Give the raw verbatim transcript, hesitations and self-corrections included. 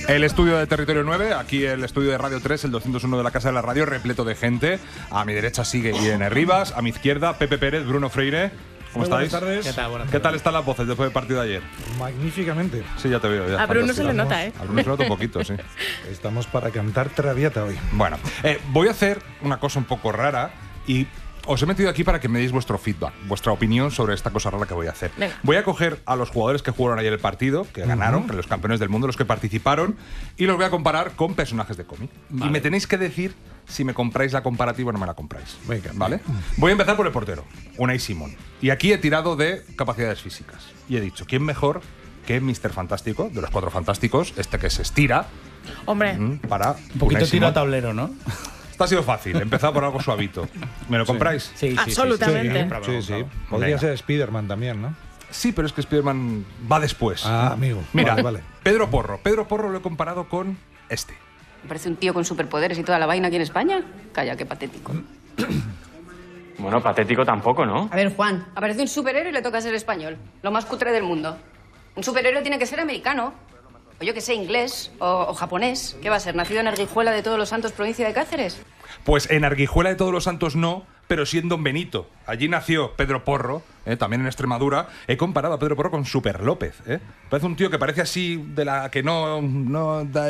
El estudio de Territorio nueve, aquí el estudio de Radio tres, el doscientos uno de la Casa de la Radio, repleto de gente. A mi derecha sigue Irene Rivas, a mi izquierda Pepe Pérez, Bruno Freire. ¿Cómo Muy estáis? buenas tardes. ¿Qué tal? Buenas ¿Qué tardes. tal están las voces después del partido de ayer? Magníficamente. Sí, ya te veo. Ya, A Bruno se fantástico. le nota, ¿eh? A Bruno se le nota un poquito, sí. Estamos para cantar Traviata hoy. Bueno, eh, voy a hacer una cosa un poco rara y os he metido aquí para que me deis vuestro feedback, vuestra opinión sobre esta cosa rara que voy a hacer. Venga. Voy a coger a los jugadores que jugaron ayer el partido, que ganaron, que los campeones del mundo, los que participaron, y los voy a comparar con personajes de cómic. Y me tenéis que decir si me compráis la comparativa o no me la compráis. Venga. ¿Vale? Voy a empezar por el portero, Unai Simón. Y aquí he tirado de capacidades físicas. Y he dicho, ¿quién mejor que míster Fantástico, de los cuatro fantásticos, este que se estira, Hombre, mm, para Un poquito Unai tiro a Simón? tablero, ¿no? Esto ha sido fácil, he empezado por algo suavito. ¿Me lo compráis? Sí, sí, Absolutamente. Sí, sí. Podría Venga. ser Spiderman también, ¿no? Sí, pero es que Spiderman va después. Ah, amigo. Mira, Vale, vale. Pedro Porro. Pedro Porro lo he comparado con este. Me parece un tío con superpoderes y toda la vaina aquí en España. Calla, qué patético. Bueno, patético tampoco, ¿no? A ver, Juan, aparece un superhéroe y le toca ser español. Lo más cutre del mundo. Un superhéroe tiene que ser americano. O yo que sé, inglés o, o japonés. ¿Qué va a ser? ¿Nacido en Arguijuela de Todos los Santos, provincia de Cáceres? Pues en Arguijuela de Todos los Santos no, pero sí en Don Benito. Allí nació Pedro Porro, eh, también en Extremadura. He comparado a Pedro Porro con Super López. ¿eh? Parece un tío que parece así de la que no, no da